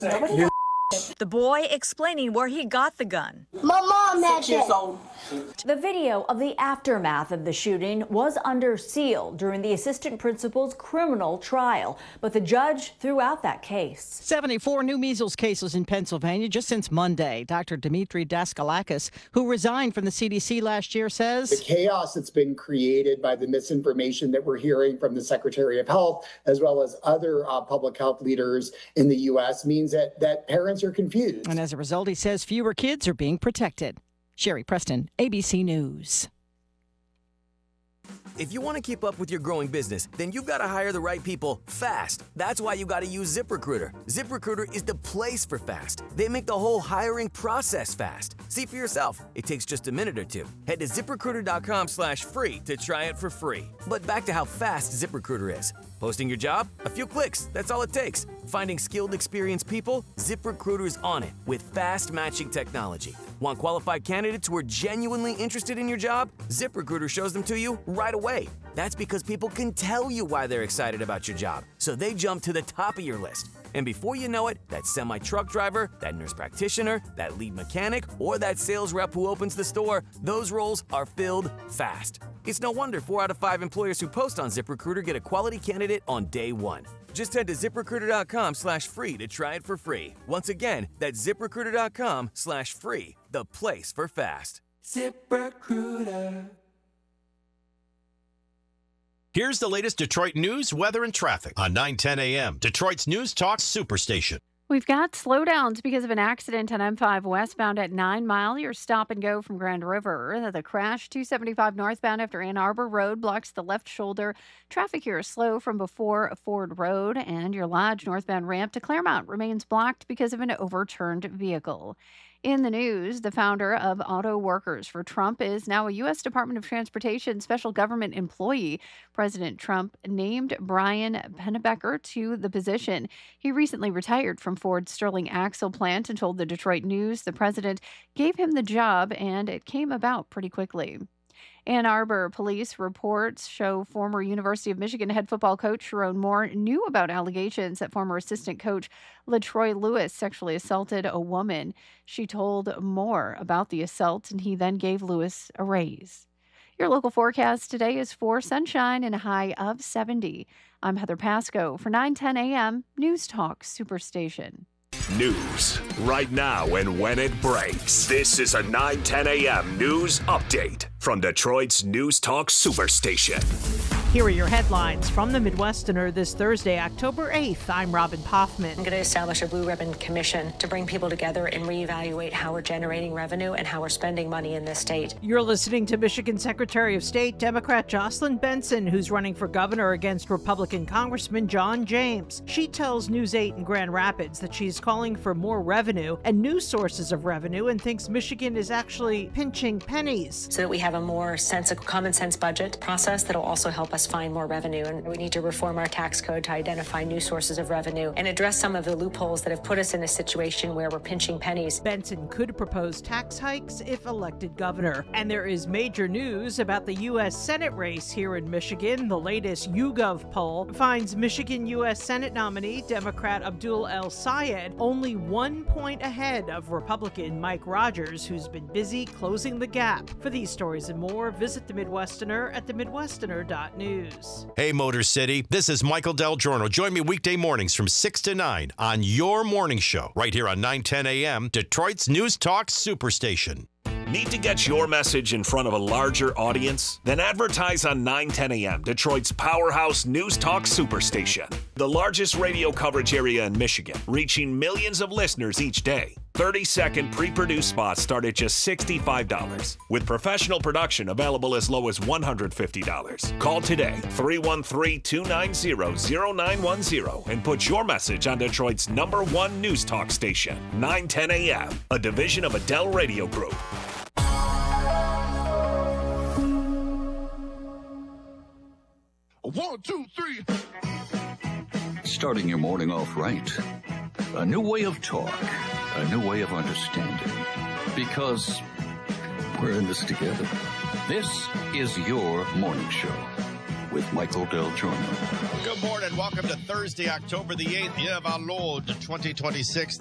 The boy explaining where he got the gun. My mom had it. The video of the aftermath of the shooting was under seal during the assistant principal's criminal trial, but the judge threw out that case. 74 new measles cases in Pennsylvania just since Monday. Dr. Dimitri Daskalakis, who resigned from the CDC last year, says the chaos that's been created by the misinformation that we're hearing from the Secretary of Health, as well as other public health leaders in the U.S., means that parents are confused. And as a result, he says fewer kids are being protected. Sherry Preston, ABC News. If you want to keep up with your growing business, then you've got to hire the right people fast. That's why you got to use ZipRecruiter. ZipRecruiter is the place for fast. They make the whole hiring process fast. See for yourself. It takes just a minute or two. Head to ZipRecruiter.com/free to try it for free. But back to how fast ZipRecruiter is. Posting your job? A few clicks. That's all it takes. Finding skilled, experienced people? ZipRecruiter is on it with fast matching technology. Want qualified candidates who are genuinely interested in your job? ZipRecruiter shows them to you right away. That's because people can tell you why they're excited about your job, so they jump to the top of your list. And before you know it, that semi-truck driver, that nurse practitioner, that lead mechanic, or that sales rep who opens the store, those roles are filled fast. It's no wonder 4 out of 5 employers who post on ZipRecruiter get a quality candidate on day one. Just head to ZipRecruiter.com/free to try it for free. Once again, that's ZipRecruiter.com/free, the place for fast. ZipRecruiter. Here's the latest Detroit news, weather, and traffic on 9:10 a.m. Detroit's News Talk Superstation. We've got slowdowns because of an accident on M5 westbound at 9 Mile. Your stop and go from Grand River. The crash 275 northbound after Ann Arbor Road blocks the left shoulder. Traffic here is slow from before Ford Road, and your Lodge northbound ramp to Claremont remains blocked because of an overturned vehicle. In the news, the founder of Auto Workers for Trump is now a U.S. Department of Transportation special government employee. President Trump named Brian Pennebecker to the position. He recently retired from Ford's Sterling Axle plant and told the Detroit News the president gave him the job, and it came about pretty quickly. Ann Arbor police reports show former University of Michigan head football coach Sharon Moore knew about allegations that former assistant coach LaTroy Lewis sexually assaulted a woman. She told Moore about the assault, and he then gave Lewis a raise. Your local forecast today is for sunshine and a high of 70. I'm Heather Pasco for 9:10 a.m. News Talk Superstation. News right now and when it breaks. This is a 9:10 a.m. news update from Detroit's News Talk Superstation. Here are your headlines from the Midwesterner this Thursday, October 8th. I'm Robin Poffman. I'm going to establish a Blue Ribbon Commission to bring people together and reevaluate how we're generating revenue and how we're spending money in this state. You're listening to Michigan Secretary of State, Democrat Jocelyn Benson, who's running for governor against Republican Congressman John James. She tells News 8 in Grand Rapids that she's calling for more revenue and new sources of revenue and thinks Michigan is actually pinching pennies. So that we have a more common sense budget process that'll also help us find more revenue. And we need to reform our tax code to identify new sources of revenue and address some of the loopholes that have put us in a situation where we're pinching pennies. Benson could propose tax hikes if elected governor. And there is major news about the U.S. Senate race here in Michigan. The latest YouGov poll finds Michigan U.S. Senate nominee Democrat Abdul El-Sayed only 1 point ahead of Republican Mike Rogers, who's been busy closing the gap. For these stories and more, visit The Midwesterner at themidwesterner.news. Hey, Motor City, this is Michael Del Giorno. Join me weekday mornings from 6 to 9 on your morning show, right here on 9:10 a.m., Detroit's News Talk Superstation. Need to get your message in front of a larger audience? Then advertise on 9:10 a.m., Detroit's powerhouse News Talk Superstation. The largest radio coverage area in Michigan, reaching millions of listeners each day. 30-second pre-produced spots start at just $65, with professional production available as low as $150. Call today, 313-290-0910, and put your message on Detroit's #1 News Talk station, 9:10 a.m., a division of Adele Radio Group. One, two, three. Starting your morning off right. A new way of talk. A new way of understanding. Because we're in this together. This is your morning show. with Michael Del Giorno. Good morning. Welcome to Thursday, October the 8th, year of our Lord, 2026.